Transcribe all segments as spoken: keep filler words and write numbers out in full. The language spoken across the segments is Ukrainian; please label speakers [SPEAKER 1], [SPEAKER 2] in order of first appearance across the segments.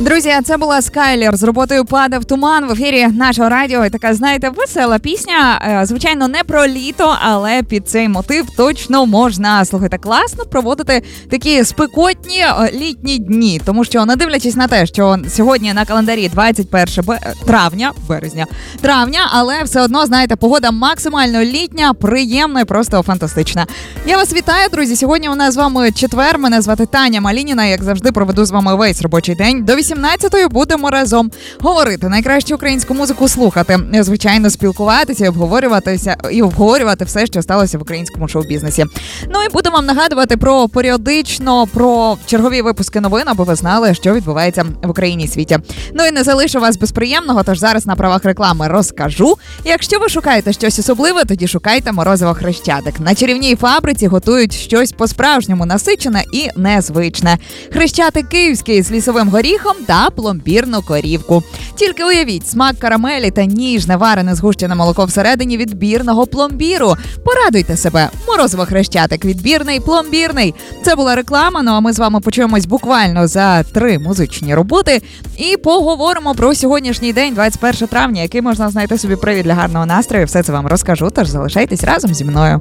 [SPEAKER 1] Друзі, це була Скайлер з роботою «Падав туман» в ефірі нашого радіо. І така, знаєте, весела пісня. Звичайно, не про літо, але під цей мотив точно можна, слухайте, класно проводити такі спекотні літні дні. Тому що, не дивлячись на те, що сьогодні на календарі двадцять перше травня, березня, травня, але все одно, знаєте, погода максимально літня, приємна і просто фантастична. Я вас вітаю, друзі. Сьогодні у нас з вами четвер. Мене звати Таня Малініна. Як завжди, проведу з вами весь робочий день. До вісімнадцятої будемо разом говорити, найкращу українську музику слухати, звичайно, спілкуватися і обговорюватися і обговорювати все, що сталося в українському шоу-бізнесі. Ну і буду вам нагадувати про періодично, про чергові випуски новин, аби ви знали, що відбувається в Україні і світі. Ну і не залишу вас без приємного, тож зараз на правах реклами розкажу. Якщо ви шукаєте щось особливе, тоді шукайте морозиво Хрещатик. На чарівній фабриці готують щось по-справжньому насичене і незвичне. Хрещатик київський з лісовим горіхом та пломбірну корівку. Тільки уявіть, смак карамелі та ніжне варене згущене молоко всередині відбірного пломбіру. Порадуйте себе. Морозиво Хрещатик. Відбірний, пломбірний. Це була реклама, ну а ми з вами почуємось буквально за три музичні роботи і поговоримо про сьогоднішній день, двадцять перше травня, який можна знайти собі привід для гарного настрою. Все це вам розкажу, тож залишайтесь разом зі мною.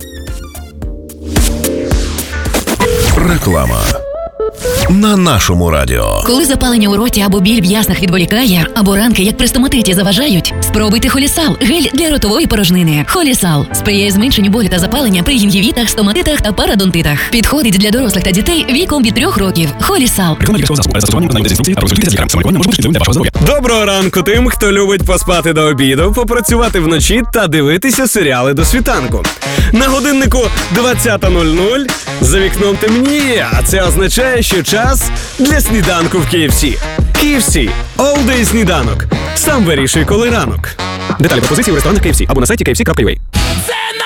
[SPEAKER 2] Реклама на нашому радіо.
[SPEAKER 3] Коли запалення у роті або біль в яснах відволікає, або ранки, як при стоматиті, заважають, спробуйте Холісал – гель для ротової порожнини. Холісал сприяє зменшенню болю та запалення при гінгівітах, стоматитах та парадонтитах. Підходить для дорослих та дітей віком від трьох років. Холісал.
[SPEAKER 4] Доброго ранку тим, хто любить поспати до обіду, попрацювати вночі та дивитися серіали до світанку. На годиннику двадцята нуль нуль, за вікном темніє, а це означає, що час для сніданку в кей еф сі. кей еф сі – All Day сніданок. Сам вирішуй, коли ранок. Деталі пропозиції в ресторанах кей еф сі або на сайті кей еф сі крапка ю а.